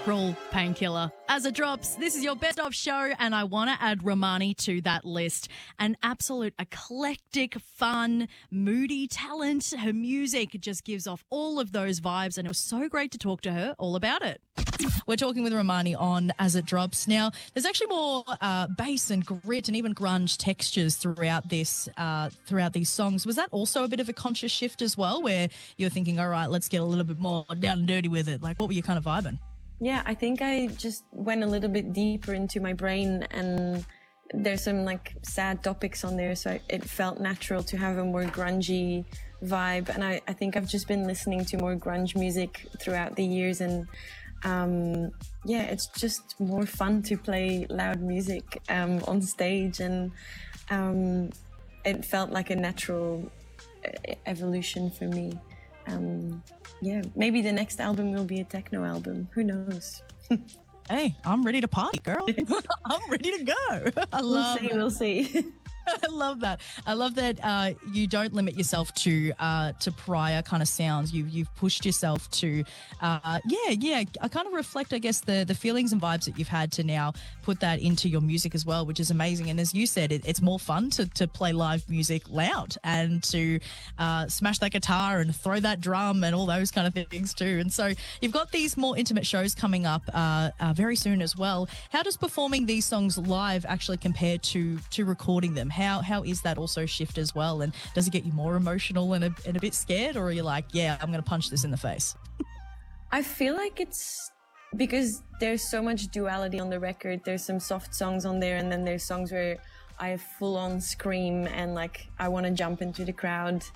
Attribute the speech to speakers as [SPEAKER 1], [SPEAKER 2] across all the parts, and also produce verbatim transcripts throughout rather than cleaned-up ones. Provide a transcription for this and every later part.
[SPEAKER 1] April Painkiller. As it drops, this is your best of show, and I want to add Romani to that list. An absolute eclectic, fun, moody talent. Her music just gives off all of those vibes, and it was so great to talk to her all about it. We're talking with Romani on As It Drops. Now, there's actually more uh, bass and grit and even grunge textures throughout this, uh, throughout these songs. Was that also a bit of a conscious shift as well, where you're thinking, all right, let's get a little bit more down and dirty with it? Like, what were you kind of vibing?
[SPEAKER 2] Yeah, I think I just went a little bit deeper into my brain, and there's some like sad topics on there, so it felt natural to have a more grungy vibe. And I, I think I've just been listening to more grunge music throughout the years, and um, yeah, it's just more fun to play loud music um, on stage, and um, it felt like a natural evolution for me. Um, yeah, maybe the next album will be a techno album. Who knows?
[SPEAKER 1] Hey, I'm ready to party, girl. I'm ready to go. I love
[SPEAKER 2] We'll see, we'll see.
[SPEAKER 1] I love that. I love that uh, you don't limit yourself to uh, to prior kind of sounds. You you've pushed yourself to, uh, yeah, yeah. I kind of reflect, I guess, the the feelings and vibes that you've had to now put that into your music as well, which is amazing. And as you said, it, it's more fun to to play live music loud and to uh, smash that guitar and throw that drum and all those kind of things too. And so you've got these more intimate shows coming up uh, uh, very soon as well. How does performing these songs live actually compare to to recording them? How how is that also shift as well? And does it get you more emotional and a, and a bit scared, or are you like, yeah, I'm going to punch this in the face?
[SPEAKER 2] I feel like it's because there's so much duality on the record. There's some soft songs on there, and then there's songs where I full on scream and like I want to jump into the crowd.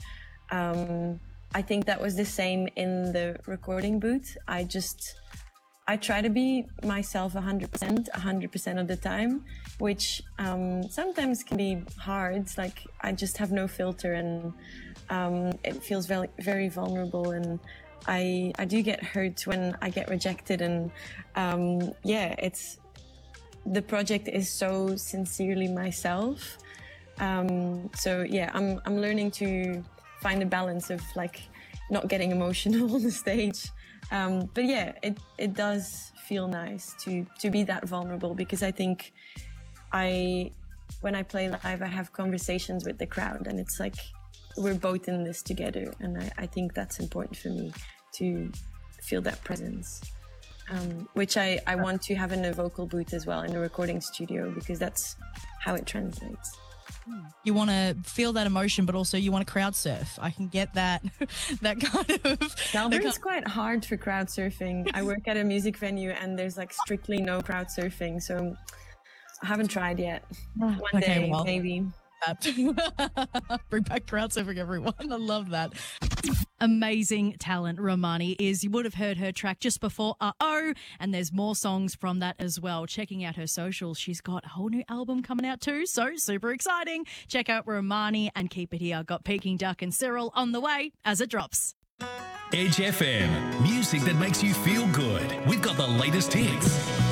[SPEAKER 2] Um, I think that was the same in the recording booth. I just I try to be myself one hundred percent, one hundred percent of the time, which um, sometimes can be hard. Like I just have no filter, and um, it feels very, very vulnerable. And I, I do get hurt when I get rejected. And um, yeah, it's the project is so sincerely myself. Um, so yeah, I'm, I'm learning to find a balance of like not getting emotional on the stage. Um, but yeah, it, it does feel nice to, to be that vulnerable, because I think I, when I play live, I have conversations with the crowd, and it's like, we're both in this together. And I, I think that's important for me to feel that presence, um, which I, I want to have in a vocal booth as well, in a recording studio, because that's how it translates.
[SPEAKER 1] You want to feel that emotion, but also you want to crowd surf. I can get that, that kind of...
[SPEAKER 2] Melbourne's quite hard for crowd surfing. I work at a music venue, and there's like strictly no crowd surfing, so I haven't tried yet. One
[SPEAKER 1] Okay,
[SPEAKER 2] day,
[SPEAKER 1] well.
[SPEAKER 2] maybe.
[SPEAKER 1] Bring back crowd surfing, everyone. I love that. Amazing talent Romani is. You would have heard her track just before Uh-Oh, and there's more songs from that as well. Checking out her socials, she's got a whole new album coming out too, so super exciting. Check out Romani and keep it here. Got Peking Duck and Cyril on the way as it drops.
[SPEAKER 3] Edge F M, music that makes you feel good. We've got the latest hits.